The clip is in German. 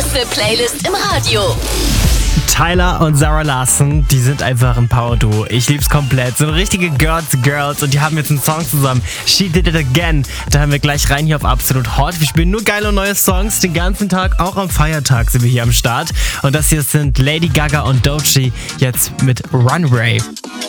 beste Playlist im Radio. Tyler und Zara Larsson, die sind einfach ein Power-Duo. Ich lieb's komplett. So richtige Girls und die haben jetzt einen Song zusammen. She Did It Again. Da haben wir gleich rein hier auf Absolut Hot. Wir spielen nur geile und neue Songs den ganzen Tag. Auch am Feiertag sind wir hier am Start. Und das hier sind Lady Gaga und Doechii jetzt mit Runway.